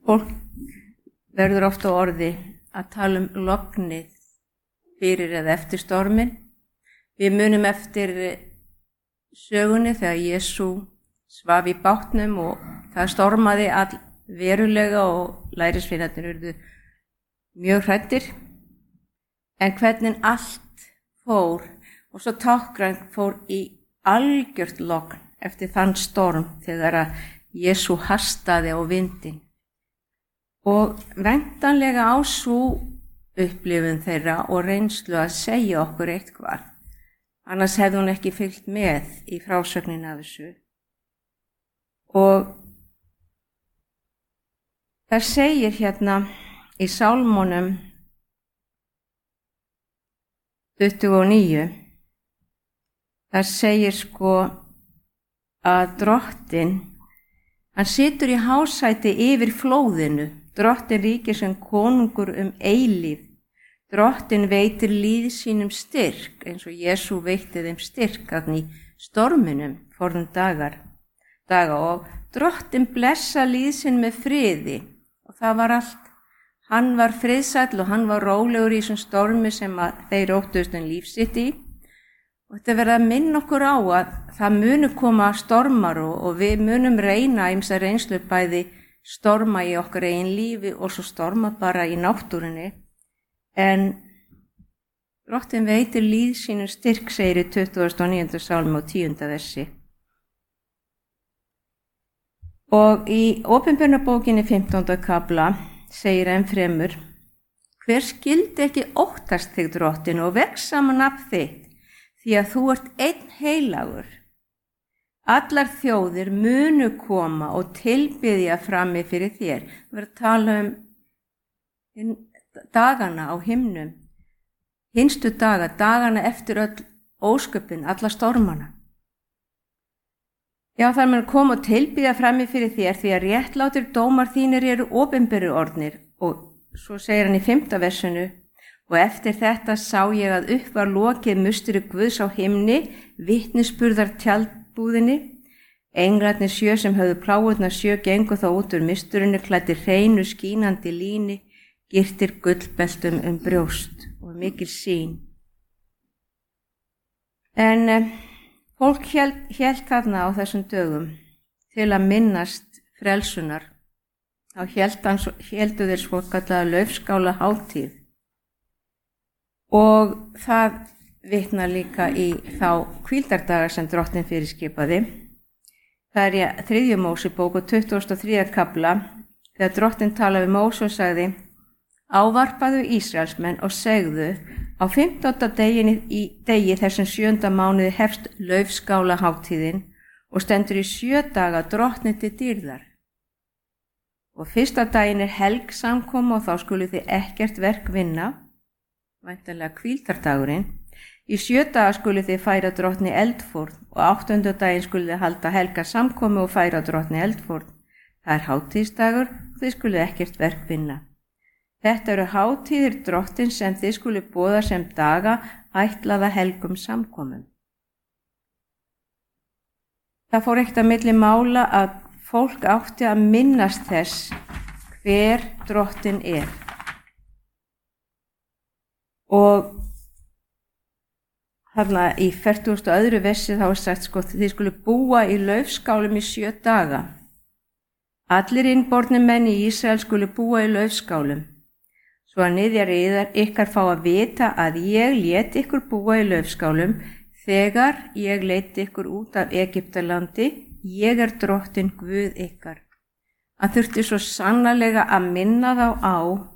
Fólk verður ofta á orði að tala lognið fyrir eða eftir stormin. Við munum eftir sögunni þegar Jesú svaf í bátnum og það stormaði all verulega og lærisveinarnir urðu mjög hræddir. En hvernig allt fór og svo tákran fór í algjört logn eftir þann storm þegar að Jesú hastaði á vindin. Og væntanlega á svo upplifun þeirra og reynslu að segja okkur eitthvað. Annars hefði hún ekki fylgt með í frásögnin af þessu. Og það segir hérna í Sálmunum 29, það segir að Drottinn, hann situr í hásæti yfir flóðinu, Drottinn ríkir sem konungur eilífð. Drottinn veitir líð sínum styrk, eins og Jesú veitti þeim styrk í storminum forðum daga og Drottinn blessa líð sinn með friði og það var allt. Hann var friðsæll og hann var rólegur í þessum stormi sem þeir óttuðust líf sitt í. Og þetta verður að minna okkur á að það munu koma stormar og við munum reyna ýmsa reynslu bæði storma í okkar eigin lífi og svo storma bara í náttúrunni. En Drottinn veitir líð sínum styrk, segir í 29. sálmi og 10. versi. Og í Opinberunarbókinni 15. kafla segir enn fremur: hver skyldi ekki óttast þig, Drottinn, og vex saman af þitt, því að þú ert einn heilagur. Allar þjóðir munu koma og tilbiðja frammi fyrir þér. Við erum að tala dagana á himnum, hinstu dagana eftir öll ósköpin, alla stormana. Já, þar mun koma og tilbiðja frammi fyrir þér, því að réttlátir dómar þínir eru opinberu orðnir. Og svo segir hann í 5. versinu: og eftir þetta sá ég að upp var lokið musteri Guðs á himni, vitnisburðar tjaldbúðinni. Englarnir 7 sem höfðu pláurnar 7 gengu þá út úr misturinni, klæddir hreinu skínandi líni, girtir gullbeltum brjóst og mikil sýn. En fólk hélt þarna á þessum dögum til að minnast frelsunar. Þá héldu þeir svokallaða laufskála hátíð. Og það vitnar líka í þá hvíldardaga sem Drottinn fyrirskipaði. Það er í 3. Mósebók og 23. kafla þegar Drottinn talaði við Móse og sagði: ávarpaðu Ísraelsmenn og segðu: á 15. degi þessum 7. mánuði hefst laufskála hátíðin og stendur í 7 daga Drottni til dýrðar. Og 1. daginn er helgsamkoma og þá skuluð þið ekkert verk vinna, væntanlega hvíldardagurinn. Í 7 daga skuluð þið færa Drottni eldfórn og 8. daginn skuluð þið halda helga samkomu og færa Drottni eldfórn. Það er hátíðsdagur og þið skuluð ekkert verk vinna. Þetta eru hátíðir Drottins sem þið skuluð boða sem daga ætlaða helgum samkomum. Það fór ekkert á milli mála að fólk átti að minnast þess hver Drottinn er. Og þarna í 42. versi þá er sagt þið skuluð búa í laufskálum í 7 daga. Allir innbornir menn í Ísrael skuluð búa í laufskálum. Svo að niðjar ykkar fá að vita að ég lét ykkur búa í laufskálum þegar ég leiddi ykkur út af Egyptalandi. Ég er Drottinn Guð ykkar. Hann þurfti svo sannarlega að minna þá á